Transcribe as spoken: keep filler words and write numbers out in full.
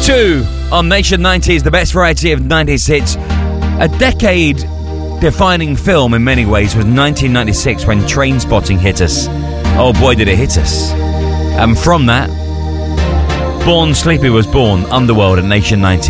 two on Nation nineties, the best variety of nineties hits. A decade-defining film in many ways was nineteen ninety-six when Trainspotting hit us. Oh boy, did it hit us. And from that, Born Sleepy was born, Underworld at Nation ninety.